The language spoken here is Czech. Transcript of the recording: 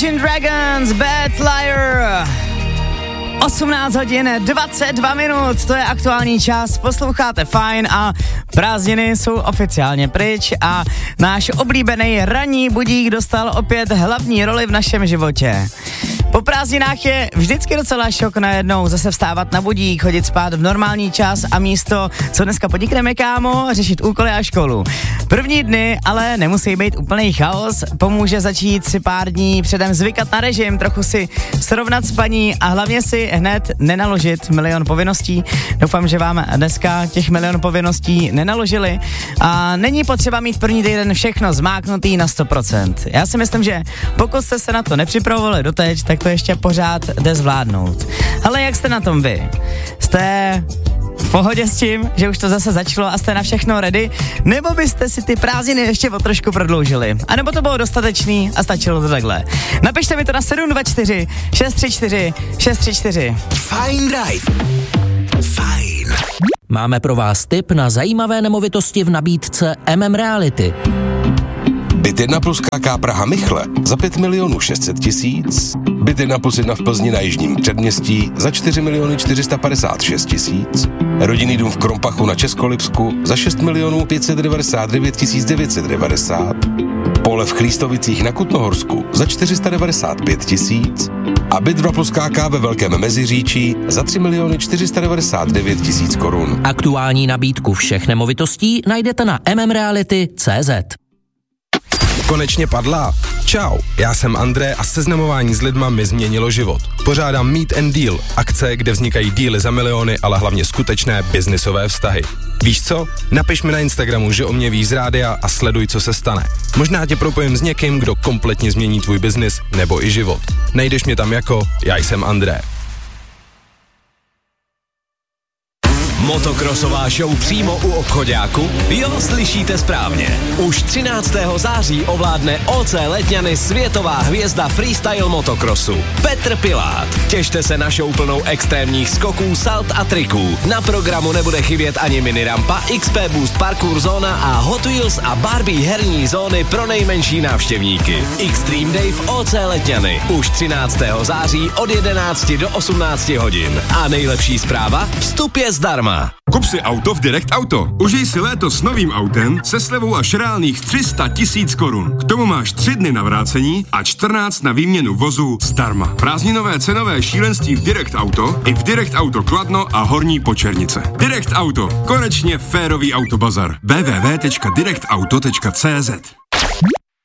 Imagine Dragons, Bad Liar. 18 hodin 22 minut, to je aktuální čas, posloucháte Fajn a prázdniny jsou oficiálně pryč a náš oblíbený ranní budík dostal opět hlavní roli v našem životě. Po prázdninách je vždycky docela šok najednou zase vstávat na budík, chodit spát v normální čas a místo, co dneska podnikneme, kámo, řešit úkoly a školu. První dny ale nemusí být úplný chaos, pomůže začít si pár dní předem zvykat na režim, trochu si srovnat spaní a hlavně si hned nenaložit milion povinností. Doufám, že vám dneska těch milion povinností nenaložili a není potřeba mít první týden všechno zmáknutý na 100%. Já si myslím, že pokud jste se na to nepřipravovali doteď, tak to ještě pořád jde zvládnout. Ale jak jste na tom vy? Jste v pohodě s tím, že už to zase začalo a jste na všechno ready? Nebo byste si ty prázdniny ještě o trošku prodloužili? A nebo to bylo dostatečný a stačilo to takhle? Napište mi to na 724 634 634. Fajn Drive. Fajn. Máme pro vás tip na zajímavé nemovitosti v nabídce Reality. Byt 1+KK Praha Michle za 5 600 000, byt 1+1 v Plzni na Jižním Předměstí za 4 456 000, rodinný dům v Krompachu na Českolipsku za 6 599 990, pole v Chlístovicích na Kutnohorsku za 495 000 a byt 2+KK ve Velkém Meziříčí za 3 499 000 korun. Aktuální nabídku všech nemovitostí najdete na mmreality.cz. Konečně padla. Čau, já jsem André a seznamování s lidma mi změnilo život. Pořádám Meet and Deal, akce, kde vznikají díly za miliony, ale hlavně skutečné biznisové vztahy. Víš co? Napiš mi na Instagramu, že o mě víš z rádia a sleduj, co se stane. Možná tě propojím s někým, kdo kompletně změní tvůj biznis nebo i život. Najdeš mě tam jako Já jsem André. Motokrosová show přímo u obchoďáku? Jo, slyšíte správně. Už 13. září ovládne OC Letňany světová hvězda freestyle motokrosu Petr Pilát. Těšte se na show plnou extrémních skoků, salt a triků. Na programu nebude chybět ani minirampa, XP Boost parkour zóna a Hot Wheels a Barbie herní zóny pro nejmenší návštěvníky. Extreme Day v OC Letňany. Už 13. září od 11 do 18 hodin. A nejlepší zpráva? Vstup je zdarma. Kup si auto v Direct Auto. Užij si léto s novým autem se slevou až reálných 300 000 korun. K tomu máš 3 dny na vrácení a 14 na výměnu vozu zdarma. Prázdninové cenové šílenství v Direct Auto i v Direct Auto Kladno a Horní Počernice. Direct Auto. Konečně férový autobazar. www.directauto.cz